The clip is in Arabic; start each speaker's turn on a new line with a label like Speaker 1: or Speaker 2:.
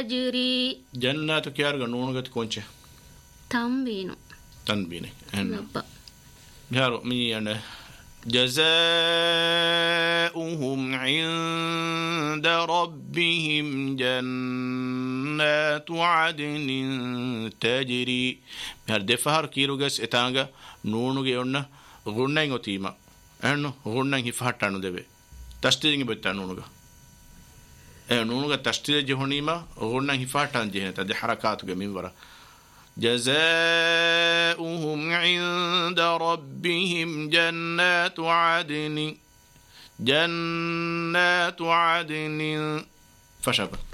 Speaker 1: تجري
Speaker 2: جنات كيارغا نونغت كونچه تنبيني
Speaker 1: لبا
Speaker 2: يارو مي أنا جزاؤهم عند ربهم جنات عدن تجري هر دفهر كيروغس اتانغا نونغي اوننا غوننغ اوتيما انو غوننغ هفهتانو دبي تشتيرينغ بتا نونغا نونغا تشتير جهونيما غوننغ هفهتان جهنتا دي حركاتو ميمورا جزاؤهم عند ربهم جنات عدن فشبه